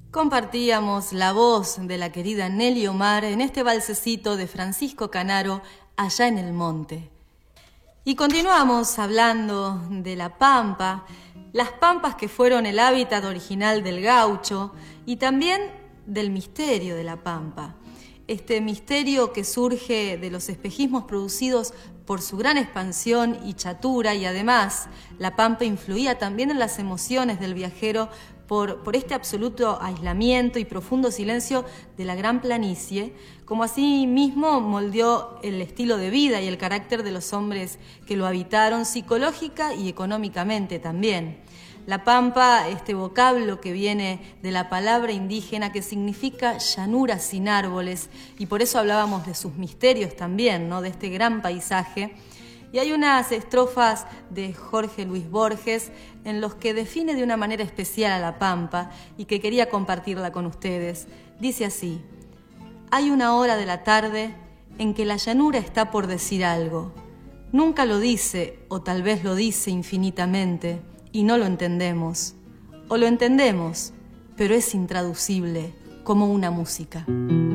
Compartíamos la voz de la querida Nelly Omar en este balsecito de Francisco Canaro, Allá en el Monte. Y continuamos hablando de la pampa, las pampas que fueron el hábitat original del gaucho y también del misterio de la pampa. Este misterio que surge de los espejismos producidos por su gran expansión y chatura, y además la pampa influía también en las emociones del viajero por este absoluto aislamiento y profundo silencio de la gran planicie, como así mismo moldeó el estilo de vida y el carácter de los hombres que lo habitaron psicológica y económicamente también. La pampa, este vocablo que viene de la palabra indígena que significa llanura sin árboles, y por eso hablábamos de sus misterios también, ¿no? De este gran paisaje. Y hay unas estrofas de Jorge Luis Borges en los que define de una manera especial a la pampa y que quería compartirla con ustedes. Dice así: hay una hora de la tarde en que la llanura está por decir algo. Nunca lo dice, o tal vez lo dice infinitamente, y no lo entendemos. O lo entendemos, pero es intraducible, como una música.